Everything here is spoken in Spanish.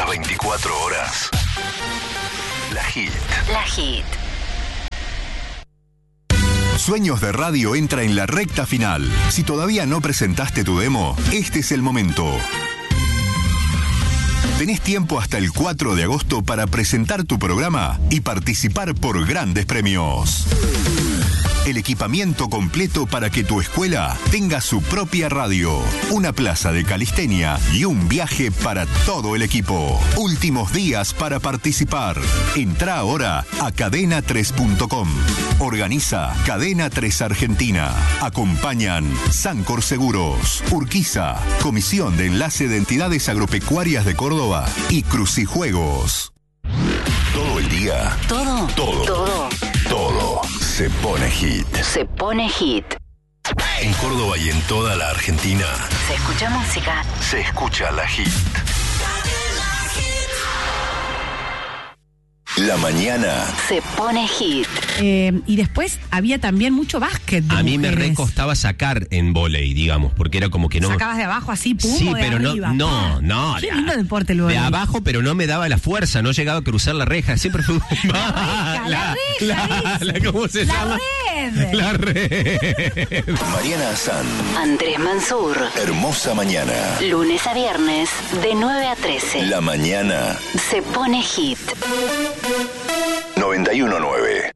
Las 24 horas. La Hit. La Hit. Sueños de Radio entra en la recta final. Si todavía no presentaste tu demo, este es el momento. Tenés tiempo hasta el 4 de agosto para presentar tu programa y participar por grandes premios. El equipamiento completo para que tu escuela tenga su propia radio, una plaza de calistenia y un viaje para todo el equipo. Últimos días para participar. Entrá ahora a cadena3.com. Organiza Cadena 3 Argentina. Acompañan Sancor Seguros, Urquiza, Comisión de Enlace de Entidades Agropecuarias de Córdoba y Crucijuegos. Todo el día. Todo se pone hit. Se pone hit. En Córdoba y en toda la Argentina. Se escucha música. Se escucha la Hit. La mañana. Se pone hit. Y después había también mucho básquet de A mí me mujeres. recostaba sacar en vóley, digamos, porque era como que no... Sacabas de abajo así, pum, Sí, o de pero arriba. no. Qué lindo deporte el vóley. De abajo, pero no me daba la fuerza, no llegaba a cruzar la reja. Siempre fue... La reja, ¿cómo se llama? red. La red. Mariana Azán. Andrés Mansur. Hermosa mañana. Lunes a viernes, de 9 a 13. La mañana. Se pone hit. 91.9.